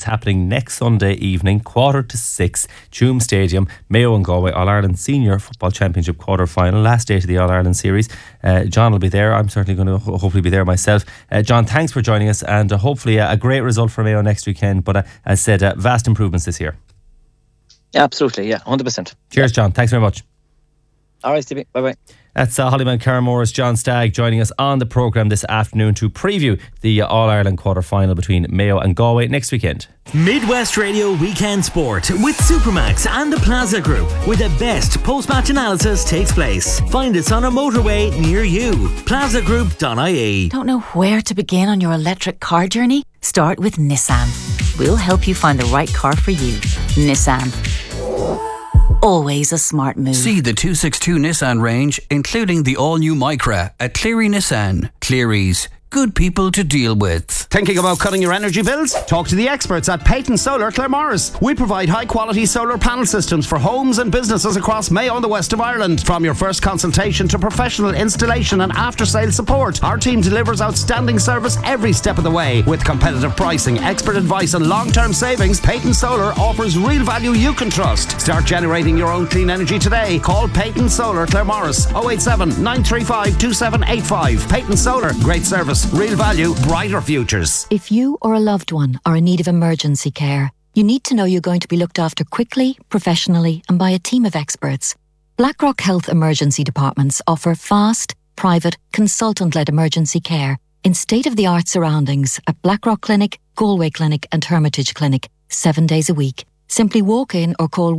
It's happening next Sunday evening, 5:45, Tuam Stadium, Mayo and Galway, All-Ireland Senior Football Championship quarter-final, last day of the All-Ireland series. John will be there. I'm certainly going to hopefully be there myself. John, thanks for joining us, and hopefully a great result for Mayo next weekend. But as said, vast improvements this year. Absolutely, yeah, 100%. Cheers, John. Thanks very much. All right, Stevie. Bye-bye. That's Hollyman Carramores, John Stagg joining us on the programme this afternoon to preview the All-Ireland quarter-final between Mayo and Galway next weekend. Midwest Radio Weekend Sport with Supermax and the Plaza Group, where the best post-match analysis takes place. Find us on a motorway near you. plazagroup.ie. Don't know where to begin on your electric car journey? Start with Nissan. We'll help you find the right car for you. Nissan. Always a smart move. See the 262 Nissan range, including the all-new Micra at Cleary Nissan. Cleary's. Good people to deal with. Thinking about cutting your energy bills? Talk to the experts at Peyton Solar Claremorris. We provide high-quality solar panel systems for homes and businesses across Mayo and the west of Ireland. From your first consultation to professional installation and after-sales support, our team delivers outstanding service every step of the way. With competitive pricing, expert advice and long-term savings, Peyton Solar offers real value you can trust. Start generating your own clean energy today. Call Peyton Solar Claremorris 087 935 2785. Peyton Solar, great service, real value, brighter futures. If you or a loved one are in need of emergency care, you need to know you're going to be looked after quickly, professionally and by a team of experts. Blackrock Health Emergency Departments offer fast, private, consultant-led emergency care in state-of-the-art surroundings at Blackrock Clinic, Galway Clinic and Hermitage Clinic, 7 days a week. Simply walk in or call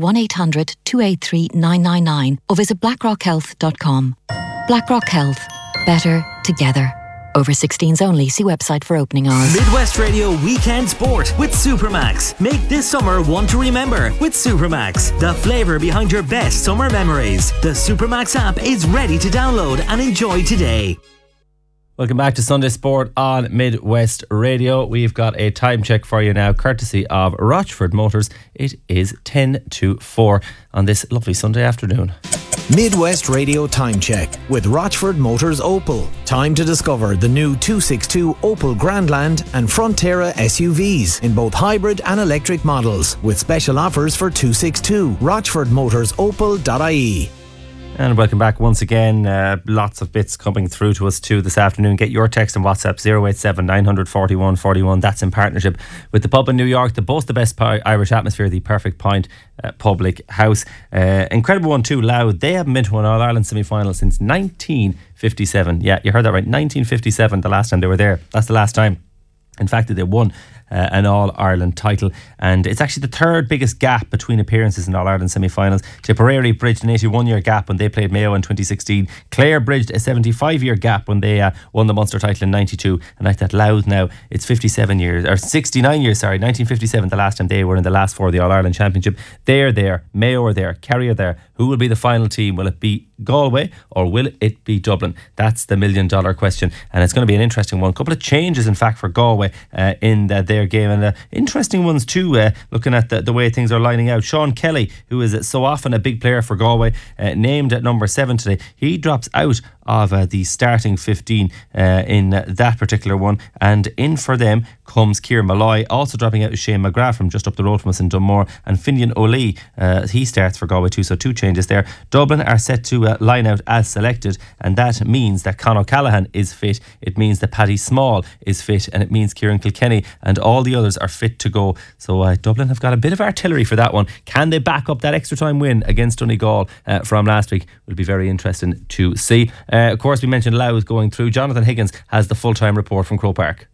1-800-283-999 or visit blackrockhealth.com. Blackrock Health. Better together. Over 16s only. See website for opening hours. Midwest Radio Weekend Sport with Supermax. Make this summer one to remember with Supermax. The flavour behind your best summer memories. The Supermax app is ready to download and enjoy today. Welcome back to Sunday Sport on Midwest Radio. We've got a time check for you now, courtesy of Rochford Motors. It is 3:10 on this lovely Sunday afternoon. Midwest Radio Time Check with Rochford Motors Opel. Time to discover the new 262 Opel Grandland and Frontera SUVs in both hybrid and electric models with special offers for 262. RochfordMotorsOpel.ie. And welcome back once again. Lots of bits coming through to us too this afternoon. Get your text and WhatsApp 087 941 41. That's in partnership with the pub in New York that boasts the best Irish atmosphere, the Perfect Pint Public House. Incredible one too, Louth. They haven't been to an All-Ireland semi-final since 1957. Yeah, you heard that right. 1957, the last time they were there. That's the last time, in fact, that they won an All-Ireland title, and it's actually the third biggest gap between appearances in All-Ireland semi-finals. Tipperary bridged an 81-year gap when they played Mayo in 2016. Clare bridged a 75-year gap when they won the Munster title in 92, and like that, Louth now, it's 69 years, 1957, the last time they were in the last four of the All-Ireland Championship. They're there, Mayo are there, Kerry are there. Who will be the final team? Will it be Galway or will it be Dublin? That's the $1 million question, and it's going to be an interesting one. A couple of changes, in fact, for Galway in their game, and interesting ones too, looking at the way things are lining out. Sean Kelly, who is so often a big player for Galway, named at number 7 today. He drops out of the starting 15 in that particular one, and in for them comes Ciaran Malloy. Also dropping out is Shane McGrath from just up the road from us in Dunmore, and Finian O'Lee, he starts for Galway too, so two changes there. Dublin are set to line out as selected, and that means that Conor Callaghan is fit, it means that Paddy Small is fit, and it means Kieran Kilkenny and all the others are fit to go. So Dublin have got a bit of artillery for that one. Can they back up that extra time win against Donegal from last week? Will be very interesting to see. Of course, we mentioned Louth going through. Jonathan Higgins has the full-time report from Croke Park.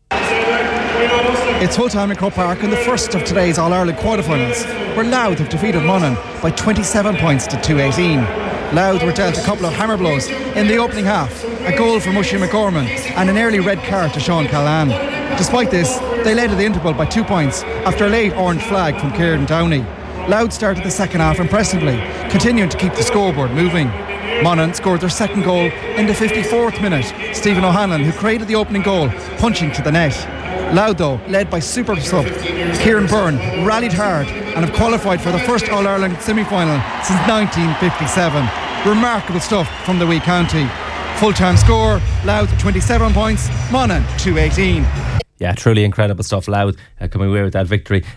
It's full-time in Croke Park in the first of today's All-Ireland quarterfinals, where Louth have defeated Monaghan by 27 points to 218. Louth were dealt a couple of hammer blows in the opening half, a goal from Mushy McGorman and an early red card to Sean Callaghan. Despite this, they led at the interval by 2 points after a late orange flag from Kieran Downey. Louth started the second half impressively, continuing to keep the scoreboard moving. Monaghan scored their second goal in the 54th minute. Stephen O'Hanlon, who created the opening goal, punching to the net. Louth, though, led by super sub Kieran Byrne, rallied hard and have qualified for the first All-Ireland semi-final since 1957. Remarkable stuff from the wee county. Full-time score, Louth 27 points, Monaghan 218. Yeah, truly incredible stuff. Louth coming away with that victory.